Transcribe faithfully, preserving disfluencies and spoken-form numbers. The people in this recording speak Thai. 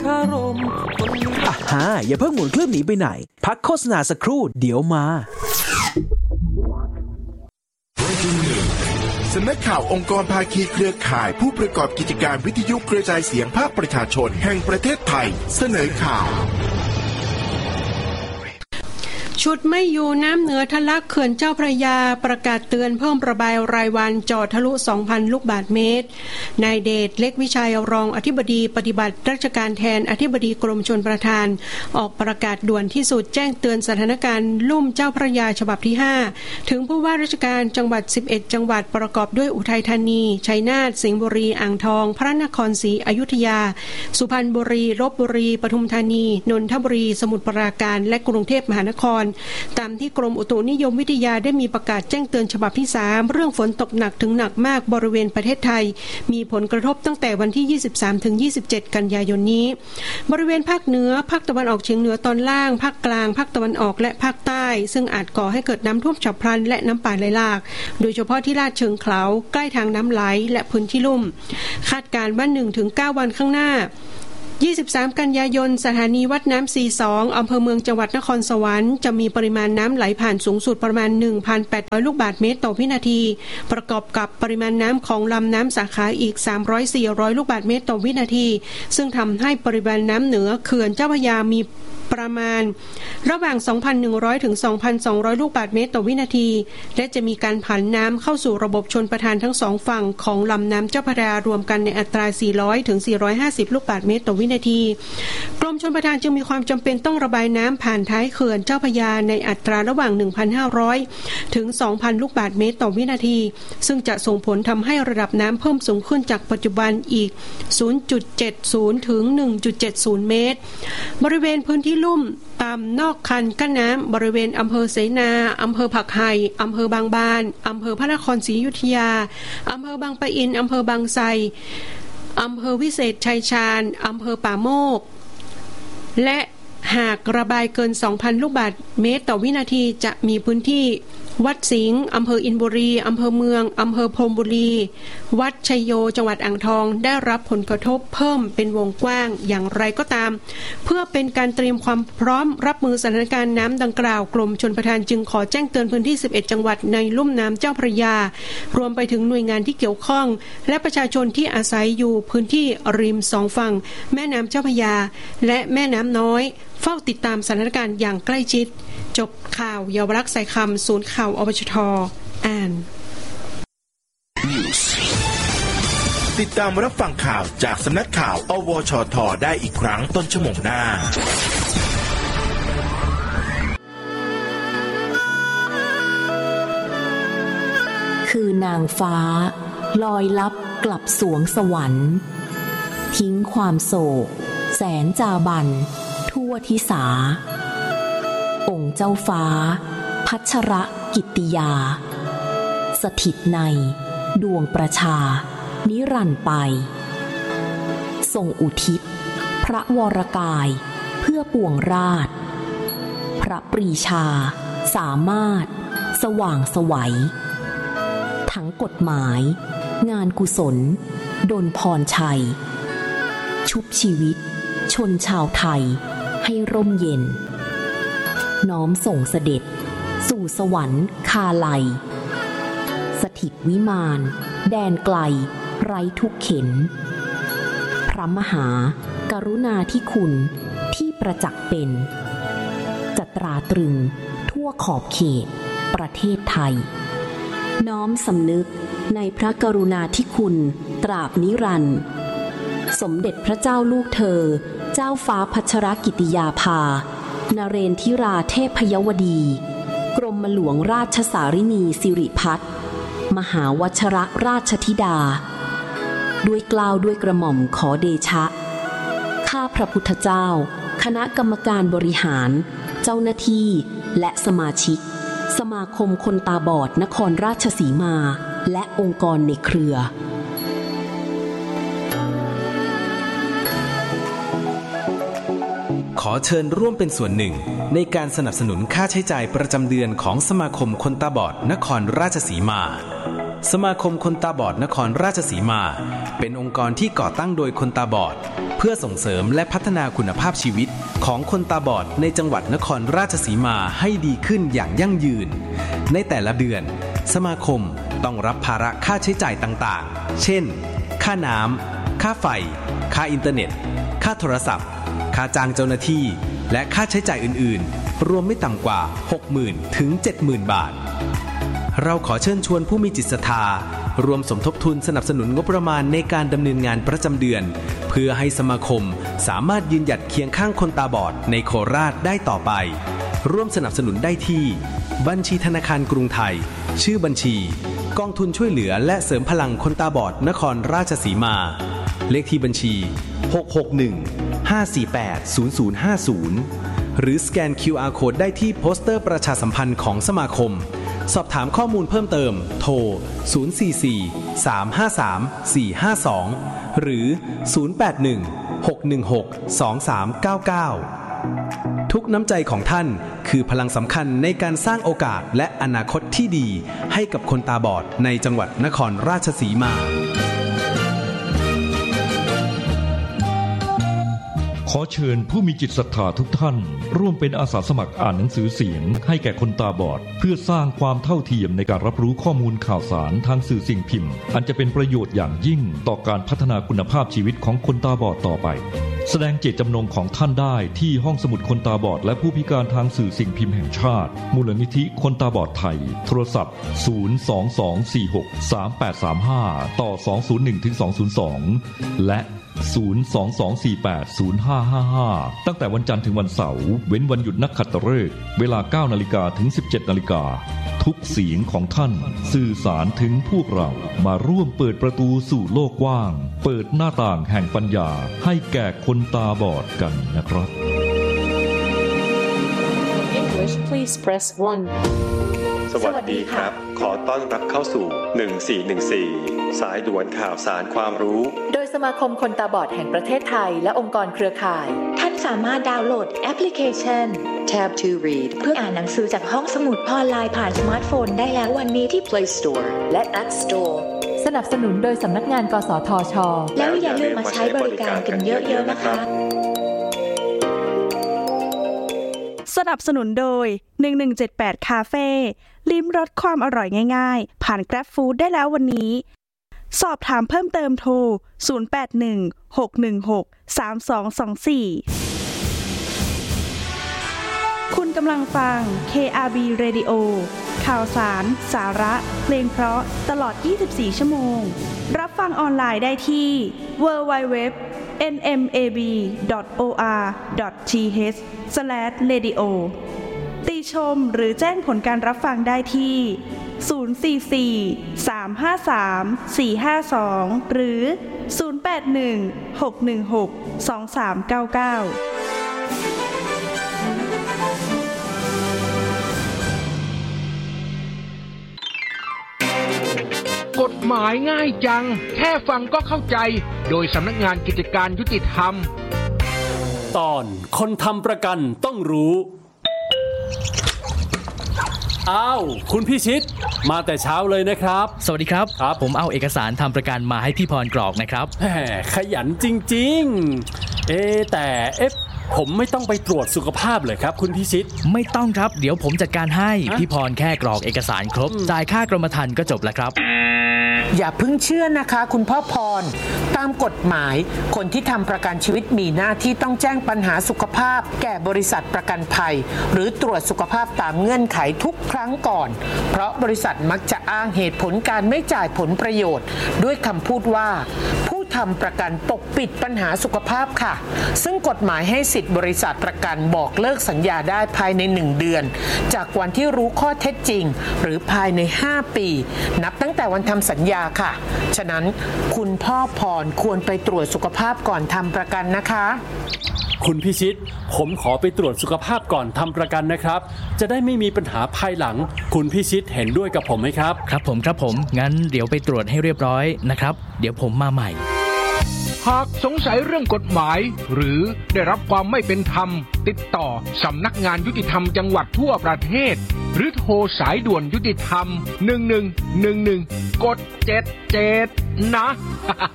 คารมอ่ะฮะอย่าเพิ่งหมุนเครื่องหนีไปไหนพักโฆษณาสักครู่เดี๋ยวมาสำนักข่าวองค์กรภาคีเครือข่ายผู้ประกอบกิจการวิทยุกระจายเสียงภาคประชาชนแห่งประเทศไทยเสนอข่าวชุดไม่อยู่น้ำเหนือทะลักเขื่อนเจ้าพระยาประกาศเตือนเพิ่มระบายรายวันจอดทะลุ สองพัน ลูกบาศก์เมตรนายเดชเล็กวิชัยรองอธิบดีปฏิบัติราชการแทนอธิบดีกรมชลประทานออกประกาศด่วนที่สุดแจ้งเตือนสถานการณ์ลุ่มเจ้าพระยาฉบับที่ห้าถึงผู้ว่าราชการจังหวัดสิบเอ็ดจังหวัดประกอบด้วยอุทัยธานีชัยนาทสิงห์บุรีอ่างทองพระนครศรีอยุธยาสุพรรณบุรีลพบุรีปทุมธานีนนทบุรีสมุทรปราการและกรุงเทพมหานครตามที่กรมอุตุนิยมวิทยาได้มีประกาศแจ้งเตือนฉบับที่สามเรื่องฝนตกหนักถึงหนักมากบริเวณประเทศไทยมีผลกระทบตั้งแต่วันที่ ยี่สิบสามถึงยี่สิบเจ็ด กันยายนนี้บริเวณภาคเหนือภาคตะวันออกเฉียงเหนือตอนล่างภาคกลางภาคตะวันออกและภาคใต้ซึ่งอาจก่อให้เกิดน้ำท่วมฉับพลันและน้ำป่าไหลหลากโดยเฉพาะที่ลาดเชิงเขาใกล้ทางน้ำไหลและพื้นที่ลุ่มคาดการณ์ว่า หนึ่งถึงเก้า วันข้างหน้ายี่สิบสาม กันยายนสถานีวัดน้ำ สี่สิบสอง อำเภอเมืองจังหวัดนครสวรรค์จะมีปริมาณน้ำไหลผ่านสูงสุดประมาณ หนึ่งพันแปดร้อย ลูกบาศก์เมตรต่อวินาทีประกอบกับปริมาณน้ำของลำน้ำสาขาอีก สามร้อยถึงสี่ร้อย ลูกบาศก์เมตรต่อวินาทีซึ่งทำให้ปริมาณน้ำเหนือเขื่อนเจ้าพระยามีประมาณระหว่าง สองพันหนึ่งร้อย ถึง สองพันสองร้อย ลูกบาศก์เมตรต่อวินาทีและจะมีการผันน้ำเข้าสู่ระบบชลประทานทั้งสองฝั่งของลำน้ำเจ้าพระยารวมกันในอัตรา สี่ร้อย ถึง สี่ร้อยห้าสิบ ลูกบาศก์เมตรต่อวินาทีกรมชลประทานจึงมีความจำเป็นต้องระบายน้ำผ่านท้ายเขื่อนเจ้าพระยาในอัตราระหว่าง หนึ่งพันห้าร้อย ถึง สองพัน ลูกบาศก์เมตรต่อวินาทีซึ่งจะส่งผลทำให้ระดับน้ำเพิ่มสูงขึ้นจากปัจจุบันอีก ศูนย์จุดเจ็ดศูนย์ ถึง หนึ่งจุดเจ็ดศูนย์ เมตรบริเวณพื้นที่ลุ่มตามนอกคันกั้นน้ำบริเวณอำเภอเสนาอำเภอผักไห่อำเภอบางบานอำเภอพระนครศรีอยุธยาอำเภอบางปะอินอำเภอบางไทรอำเภอวิเศษชัยชาญอำเภอป่าโมกและหากระบายเกิน สองพัน ลูกบาศก์เมตรต่อวินาทีจะมีพื้นที่วัดสิงห์อำเภออินบุรีอำเภอเมืองอำเภอพรหมบุรีวัดชัยโยจังหวัดอ่างทองได้รับผลกระทบเพิ่มเป็นวงกว้างอย่างไรก็ตามเพื่อเป็นการเตรียมความพร้อมรับมือสถานการณ์น้ำดังกล่าวกรมชลประทานจึงขอแจ้งเตือนพื้นที่สิบเอ็ดจังหวัดในลุ่มน้ำเจ้าพระยารวมไปถึงหน่วยงานที่เกี่ยวข้องและประชาชนที่อาศัยอยู่พื้นที่ริมสองฝั่งแม่น้ำเจ้าพระยาและแม่น้ำน้อยเฝ้าติดตามสถานการณ์อย่างใกล้ชิดจบข่าวเยาวรักษ์สายคำศูนย์ข่าวอปชทอ่านติดตามรับฟังข่าวจากสำนักข่าวอวชทได้อีกครั้งต้นชั่วโมงหน้าคือนางฟ้าลอยลับกลับสวงสวรรค์ทิ้งความโศกแสนจาบันทั่วทิสาองค์เจ้าฟ้าพัชรกิตติยาสถิตในดวงประชานิรันดร์ไปทรงอุทิศพระวรกายเพื่อปวงราชพระปรีชาสามารถสว่างไสวทั้งกฎหมายงานกุศลดลพรชัยชุบชีวิตชนชาวไทยให้ร่มเย็นน้อมส่งเสด็จสู่สวรรค์คาลัยสถิตวิมานแดนไกลไร้ทุกเข็ญพระมหากรุณาธิคุณที่ประจักษ์เป็นจะตราตรึงทั่วขอบเขตประเทศไทยน้อมสำนึกในพระกรุณาธิคุณตราบนิรันดร์สมเด็จพระเจ้าลูกเธอเจ้าฟ้าพัชรกิติยาภานเรนทิราเทพยวดีกรมหลวงราชสารินีสิริพัฒน์มหาวชรราชธิดาด้วยเกล้าด้วยกระหม่อมขอเดชะข้าพระพุทธเจ้าคณะกรรมการบริหารเจ้าหน้าที่และสมาชิกสมาคมคนตาบอดนครราชสีมาและองค์กรในเครือขอเชิญร่วมเป็นส่วนหนึ่งในการสนับสนุนค่าใช้จ่ายประจำเดือนของสมาคมคนตาบอดนครราชสีมาสมาคมคนตาบอดนครราชสีมาเป็นองค์กรที่ก่อตั้งโดยคนตาบอดเพื่อส่งเสริมและพัฒนาคุณภาพชีวิตของคนตาบอดในจังหวัดนครราชสีมาให้ดีขึ้นอย่างยั่งยืนในแต่ละเดือนสมาคมต้องรับภาระค่าใช้จ่ายต่างๆเช่นค่าน้ำค่าไฟค่าอินเทอร์เน็ตค่าโทรศัพท์ค่าจ้างเจ้าหน้าที่และค่าใช้จ่ายอื่นๆรวมไม่ต่ำกว่า หกหมื่น ถึง เจ็ดหมื่น บาทเราขอเชิญชวนผู้มีจิตศรัทธารวมสมทบทุนสนับสนุนงบประมาณในการดำเนินงานประจำเดือนเพื่อให้สมาคมสามารถยืนหยัดเคียงข้างคนตาบอดในโคราชได้ต่อไปร่วมสนับสนุนได้ที่บัญชีธนาคารกรุงไทยชื่อบัญชีกองทุนช่วยเหลือและเสริมพลังคนตาบอดนครราชสีมาเลขที่บัญชีหก หก หนึ่ง ห้า สี่ แปด ศูนย์ ศูนย์ ห้า ศูนย์หรือสแกน คิว อาร์ Code ได้ที่โปสเตอร์ประชาสัมพันธ์ของสมาคมสอบถามข้อมูลเพิ่มเติมโทรศูนย์ สี่ สี่ สาม ห้า สาม สี่ ห้า สองหรือศูนย์ แปด หนึ่ง หก หนึ่ง หก สอง สาม เก้า เก้าทุกน้ำใจของท่านคือพลังสำคัญในการสร้างโอกาสและอนาคตที่ดีให้กับคนตาบอดในจังหวัดนครราชสีมาขอเชิญผู้มีจิตศรัทธาทุกท่านร่วมเป็นอาสาสมัครอ่านหนังสือเสียงให้แก่คนตาบอดเพื่อสร้างความเท่าเทียมในการรับรู้ข้อมูลข่าวสารทางสื่อสิ่งพิมพ์อันจะเป็นประโยชน์อย่างยิ่งต่อการพัฒนาคุณภาพชีวิตของคนตาบอดต่อไปแสดงเจตจำนงของท่านได้ที่ห้องสมุดคนตาบอดและผู้พิการทางสื่อสิ่งพิมพ์แห่งชาติมูลนิธิคนตาบอดไทยโทรศัพท์ศูนย์ สอง สอง สี่ หก สาม แปด สาม ห้าต่อสอง ศูนย์ หนึ่ง ถึง สอง ศูนย์ สองและศูนย์ สอง สอง สี่ แปด ศูนย์ ห้า ห้า ห้าตั้งแต่วันจันทร์ถึงวันเสาร์เว้นวันหยุดนักขัตฤกษ์เวลา เก้า นาฬิกาถึง สิบเจ็ด นาฬิกาทุกเสียงของท่านสื่อสารถึงพวกเรามาร่วมเปิดประตูสู่โลกกว้างเปิดหน้าต่างแห่งปัญญาให้แก่คนตาบอดกันนะครับ English please press one สวัสดีครับขอต้อนรับเข้าสู่หนึ่งสี่หนึ่งสี่สายด่วนข่าวสารความรู้โดยสมาคมคนตาบอดแห่งประเทศไทยและองค์กรเครือข่ายท่านสามารถดาวน์โหลดแอปพลิเคชัน Tab to Read เพื่ออ่านหนังสือจากห้องสมุดออนไลน์ผ่านสมาร์ทโฟนได้แล้ววันนี้ที่ Play Store และ App Store สนับสนุนโดยสำนักงานกสทช. แล้วอย่าลืมมาใช้บริการกันเยอะๆนะคะสนับสนุนโดยหนึ่งหนึ่งเจ็ดแปดคาเฟ่ลิ้มรสความอร่อยง่ายๆผ่าน Grab Food ได้แล้ววันนี้สอบถามเพิ่มเติมโทรศูนย์ แปด หนึ่ง หก หนึ่ง หก สาม สอง สอง สี่ คุณกำลังฟัง เค อาร์ บี Radio ข่าวสารสาระเพลงเพราะตลอดยี่สิบสี่ชั่วโมงรับฟังออนไลน์ได้ที่ ดับเบิลยู ดับเบิลยู ดับเบิลยู ดอท เอ็น เอ็ม เอ บี ดอท โอ อาร์ ดอท ที เอช สแลช เรดิโอ ติชมหรือแจ้งผลการรับฟังได้ที่ศูนย์ สี่ สี่ สาม ห้า สาม สี่ ห้า สองหรือศูนย์ แปด หนึ่ง หก หนึ่ง หก สอง สาม เก้า เก้ากฎหมายง่ายจังแค่ฟังก็เข้าใจโดยสำนักงานกิจการยุติธรรมตอนคนทำประกันต้องรู้อ้าวคุณพิชิตมาแต่เช้าเลยนะครับสวัสดีครับครับผมเอาเอกสารทำประกันมาให้พี่พรกรอกนะครับแหมขยันจริงๆเอ๊แต่เอ๊ะผมไม่ต้องไปตรวจสุขภาพเลยครับคุณพิชิตไม่ต้องครับเดี๋ยวผมจัดการให้พี่พรแค่กรอกเอกสารครบจ่ายค่ากรมธรรม์ก็จบแล้วครับอย่าเพิ่งเชื่อนะคะคุณพ่อพรตามกฎหมายคนที่ทำประกันชีวิตมีหน้าที่ต้องแจ้งปัญหาสุขภาพแก่บริษัทประกันภัยหรือตรวจสุขภาพตามเงื่อนไขทุกครั้งก่อนเพราะบริษัทมักจะอ้างเหตุผลการไม่จ่ายผลประโยชน์ด้วยคำพูดว่าผู้ทำประกันปกปิดปัญหาสุขภาพค่ะซึ่งกฎหมายให้สิทธิบริษัทประกันบอกเลิกสัญญาได้ภายในหนึ่งเดือนจากวันที่รู้ข้อเท็จจริงหรือภายในห้าปีนับตั้งแต่วันทำสัญญาค่ะฉะนั้นคุณพ่อพรควรไปตรวจสุขภาพก่อนทำประกันนะคะคุณพิชิตผมขอไปตรวจสุขภาพก่อนทำประกันนะครับจะได้ไม่มีปัญหาภายหลังคุณพิชิตเห็นด้วยกับผมไหมครับครับผมครับผมงั้นเดี๋ยวไปตรวจให้เรียบร้อยนะครับเดี๋ยวผมมาใหม่หากสงสัยเรื่องกฎหมายหรือได้รับความไม่เป็นธรรมติดต่อสำนักงานยุติธรรมจังหวัดทั่วประเทศหรือโทรสายด่วนยุติธรรมหนึ่งหนึ่งหนึ่งหนึ่งกดเจ็ดเจ็ดนะ